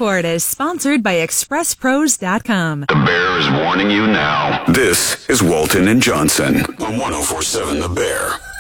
report is sponsored by ExpressPros.com. The Bear is warning you now. This is Walton and Johnson on 104.7 The Bear.